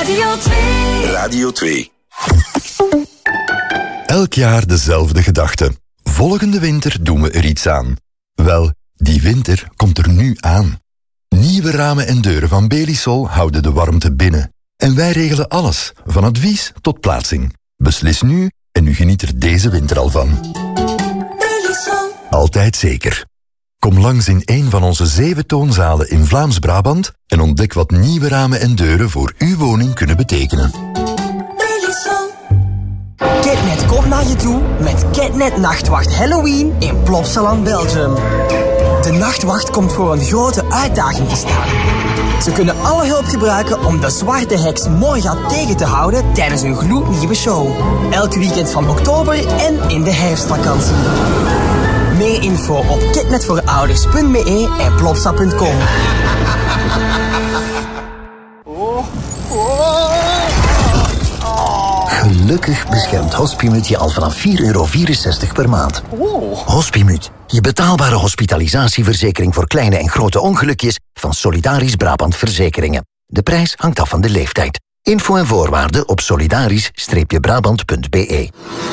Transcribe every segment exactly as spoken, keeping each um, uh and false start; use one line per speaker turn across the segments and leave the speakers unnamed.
Radio twee.
Radio twee.
Elk jaar dezelfde gedachte. Volgende winter doen we er iets aan. Wel, die winter komt er nu aan. Nieuwe ramen en deuren van Belisol houden de warmte binnen. En wij regelen alles, van advies tot plaatsing. Beslis nu en u geniet er deze winter al van.
Belisol.
Altijd zeker. Kom langs in een van onze zeven toonzalen in Vlaams-Brabant en ontdek wat nieuwe ramen en deuren voor uw woning kunnen betekenen.
Belisol.
Ketnet komt naar je toe met Ketnet Nachtwacht Halloween in Plopsaland, Belgium. De Nachtwacht komt voor een grote uitdaging te staan. Ze kunnen alle hulp gebruiken om de zwarte heks Morga tegen te houden tijdens een gloednieuwe show. Elk weekend van oktober en in de herfstvakantie. Meer info op ketnetvoorouders punt b e en plopsa punt com.
Gelukkig beschermt Hospimut je al vanaf vier euro vierenzestig per maand. Hospimut, je betaalbare hospitalisatieverzekering voor kleine en grote ongelukjes van Solidarisch Brabant Verzekeringen. De prijs hangt af van de leeftijd. Info en voorwaarden op solidarisch brabant punt b e.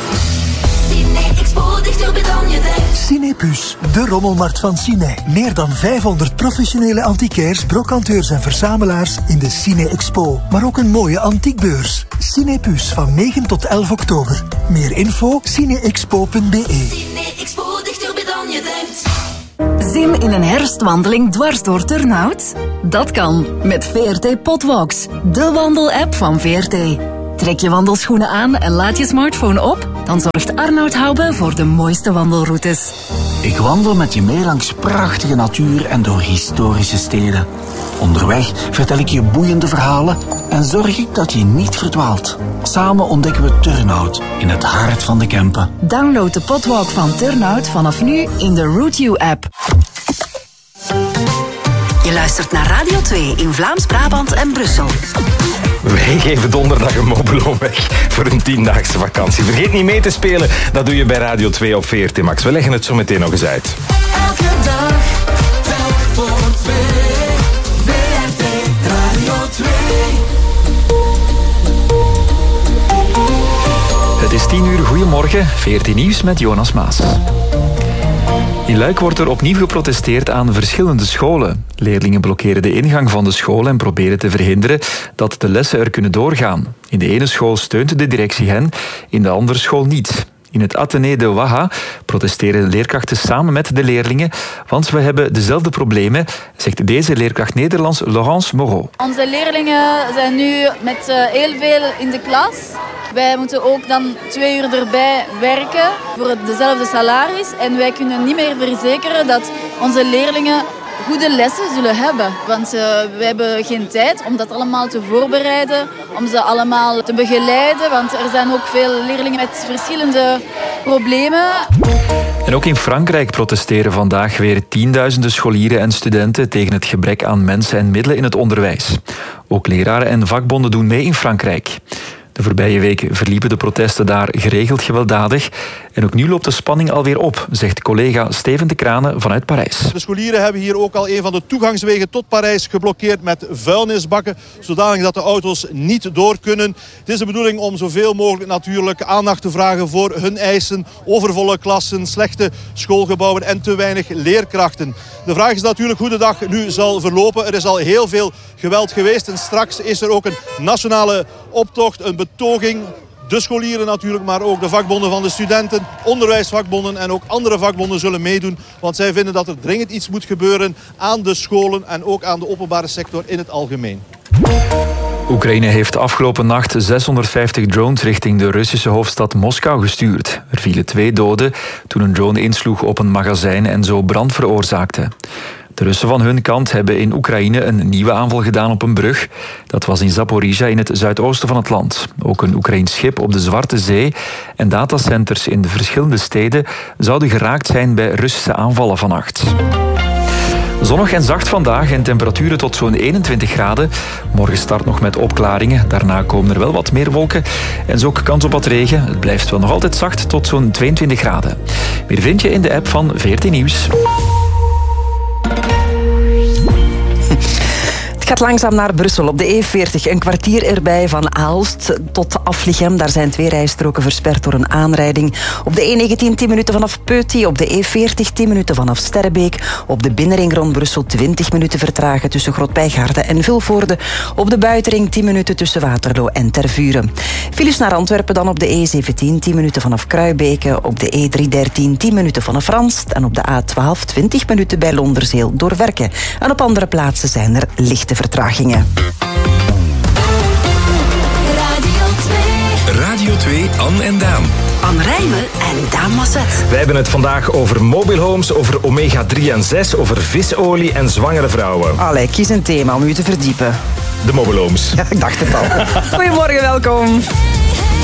Cinepus, de rommelmarkt van Cine. Meer dan vijfhonderd professionele antiquaires, brocanteurs en verzamelaars in de Cine Expo. Maar ook een mooie antiekbeurs. Cinepus van negen tot elf oktober. Meer info cineexpo punt b e.
Cine Expo, dichterbij dan je denkt.
Zin in een herfstwandeling dwars door Turnhout? Dat kan met V R T Potwalks, de wandelapp van V R T. Trek je wandelschoenen aan en laat je smartphone op, dan zorgt Arnoud Hoube voor de mooiste wandelroutes.
Ik wandel met je mee langs prachtige natuur en door historische steden. Onderweg vertel ik je boeiende verhalen en zorg ik dat je niet verdwaalt. Samen ontdekken we Turnhout in het hart van de Kempen.
Download de Potwalk van Turnhout vanaf nu in de Route You app. Je luistert naar Radio twee in Vlaams-Brabant en Brussel.
Wij geven donderdag een mobiloom weg voor een tiendaagse vakantie. Vergeet niet mee te spelen, dat doe je bij Radio twee op V R T Max. We leggen het zo meteen nog eens uit.
Elke dag, telk voor twee. V R T Radio twee.
Het is tien uur, goedemorgen. V R T Nieuws met Jonas Maas. In Luik wordt er opnieuw geprotesteerd aan verschillende scholen. Leerlingen blokkeren de ingang van de school en proberen te verhinderen dat de lessen er kunnen doorgaan. In de ene school steunt de directie hen, in de andere school niet. In het Athénée de Waha protesteren leerkrachten samen met de leerlingen, want we hebben dezelfde problemen, zegt deze leerkracht Nederlands Laurence Moreau.
Onze leerlingen zijn nu met heel veel in de klas. Wij moeten ook dan twee uur erbij werken voor dezelfde salaris. En wij kunnen niet meer verzekeren dat onze leerlingen goede lessen zullen hebben. Want uh, wij hebben geen tijd om dat allemaal te voorbereiden, om ze allemaal te begeleiden. Want er zijn ook veel leerlingen met verschillende problemen.
En ook in Frankrijk protesteren vandaag weer tienduizenden scholieren en studenten tegen het gebrek aan mensen en middelen in het onderwijs. Ook leraren en vakbonden doen mee in Frankrijk. De voorbije week verliepen de protesten daar geregeld gewelddadig. En ook nu loopt de spanning alweer op, zegt collega Steven de Kranen vanuit Parijs.
De scholieren hebben hier ook al een van de toegangswegen tot Parijs geblokkeerd met vuilnisbakken, zodanig dat de auto's niet door kunnen. Het is de bedoeling om zoveel mogelijk natuurlijk aandacht te vragen voor hun eisen, overvolle klassen, slechte schoolgebouwen en te weinig leerkrachten. De vraag is natuurlijk hoe de dag nu zal verlopen. Er is al heel veel geweld geweest en straks is er ook een nationale optocht, een betoging. De scholieren natuurlijk, maar ook de vakbonden van de studenten, onderwijsvakbonden en ook andere vakbonden zullen meedoen. Want zij vinden dat er dringend iets moet gebeuren aan de scholen en ook aan de openbare sector in het algemeen.
Oekraïne heeft afgelopen nacht zeshonderdvijftig drones richting de Russische hoofdstad Moskou gestuurd. Er vielen twee doden toen een drone insloeg op een magazijn en zo brand veroorzaakte. De Russen van hun kant hebben in Oekraïne een nieuwe aanval gedaan op een brug. Dat was in Zaporizhia in het zuidoosten van het land. Ook een Oekraïns schip op de Zwarte Zee en datacenters in de verschillende steden zouden geraakt zijn bij Russische aanvallen vannacht. Zonnig en zacht vandaag en temperaturen tot zo'n eenentwintig graden. Morgen start nog met opklaringen. Daarna komen er wel wat meer wolken. En zo ook kans op wat regen. Het blijft wel nog altijd zacht tot zo'n tweeëntwintig graden. Meer vind je in de app van V R T Nieuws.
Het
gaat langzaam naar Brussel op de E veertig. Een kwartier erbij van Aalst tot Aflichem. Daar zijn twee rijstroken versperd door een aanrijding. Op de E negentien tien minuten vanaf Peuty. Op de E veertig tien minuten vanaf Sterrebeek. Op de binnenring rond Brussel twintig minuten vertragen tussen Grootbijgaarden en Vilvoorde. Op de buitenring tien minuten tussen Waterloo en Tervuren. Files naar Antwerpen dan op de E zeventien tien minuten vanaf Kruibeke. Op de E driehonderddertien tien minuten vanaf Ranst. En op de A twaalf twintig minuten bij Londerzeel door Werken. En op andere plaatsen zijn er lichte vertragingen.
Radio twee, Anne en Daan.
Anne Rijmen en Daan Masset.
Wij hebben het vandaag over mobile homes, over omega drie en zes, over visolie en zwangere vrouwen.
Allee, kies een thema om u te verdiepen.
De mobile homes.
Ja, ik dacht het al. Goedemorgen, welkom.